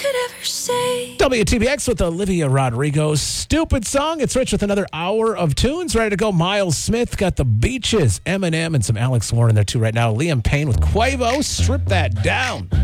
could ever say. WTBX with Olivia Rodrigo. Stupid song. It's Rich with another hour of tunes. Ready to go. Miles Smith got the Beaches, Eminem, and some Alex Warren in there too right now. Liam Payne with Quavo. Strip that down.